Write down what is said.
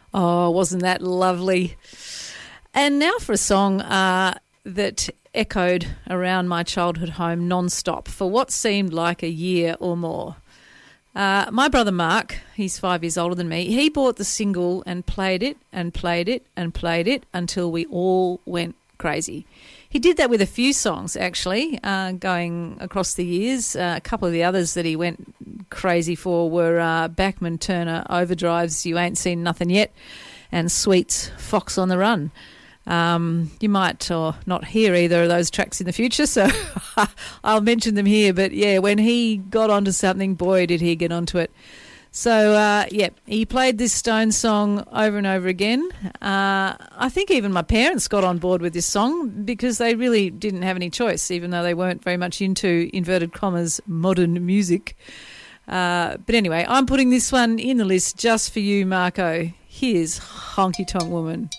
Oh, wasn't that lovely? And now for a song that echoed around my childhood home non-stop for what seemed like a year or more. My brother Mark, he's 5 years older than me, he bought the single and played it and played it and played it until we all went crazy. He did that with a few songs, actually, going across the years. A couple of the others that he went crazy for were Bachman Turner Overdrive's You Ain't Seen Nothing Yet and Sweet's Fox on the Run. You might not hear either of those tracks in the future, so I'll mention them here. But, yeah, when he got onto something, boy, did he get onto it. So, he played this Stones song over and over again. I think even my parents got on board with this song because they really didn't have any choice, even though they weren't very much into, inverted commas, modern music. But anyway, I'm putting this one in the list just for you, Marco. Here's Honky Tonk Woman.